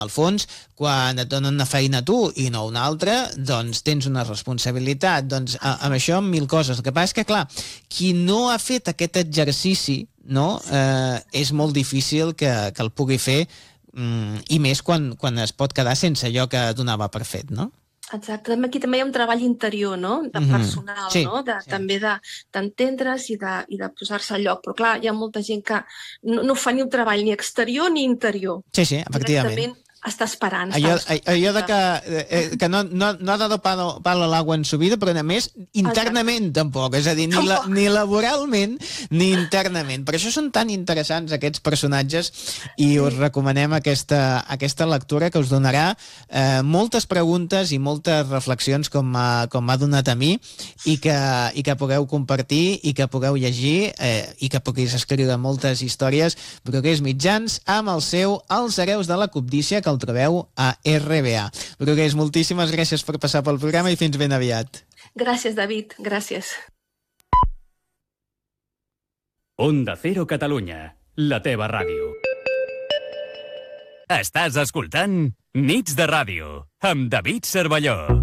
Al fons, quan et donen una feina a tu i no una altra, doncs tens una responsabilitat. Doncs amb això, amb mil coses. El que passa és que, clar, qui no ha fet aquest exercici, no, és molt difícil que el pugui fer, i més quan es pot quedar sense allò que donava per fet, no? Exacte, aquí també hi ha un treball interior, no?, de personal, sí, no?, també d'entendre's i de posar-se al lloc, però clar, hi ha molta gent que no fa ni un treball ni exterior ni interior. Sí, efectivament. Directament està esperant. Allò de que no ha dado palo al agua en su vida, però a més, internament tampoc, és a dir, ni laboralment ni internament. Per això són tan interessants aquests personatges i us recomanem aquesta lectura que us donarà moltes preguntes i moltes reflexions com m'ha donat a mi i que pugueu compartir i que pugueu llegir i que puguis escriure moltes històries. Brugués Mitjans amb el seu Els hereus de la cobdícia, que el trobeu a RBA. Brugués, moltíssimes gràcies per passar pel programa i fins ben aviat. Gràcies, David, gràcies. Onda Cero Catalunya, la teva ràdio. Estàs escoltant Nits de Ràdio, amb David Cervelló.